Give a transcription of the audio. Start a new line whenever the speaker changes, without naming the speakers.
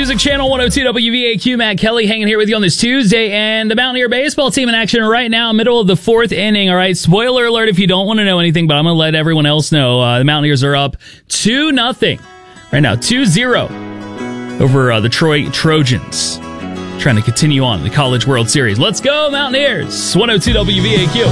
Music Channel 102 WVAQ. Matt Kelly hanging here with you on this Tuesday. And the Mountaineer baseball team in action right now, middle of the fourth inning. All right, spoiler alert if you don't want to know anything, but I'm going to let everyone else know. The Mountaineers are up 2-0 right now, 2-0 over the Troy Trojans. Trying to continue on in the College World Series. Let's go, Mountaineers! 102 WVAQ.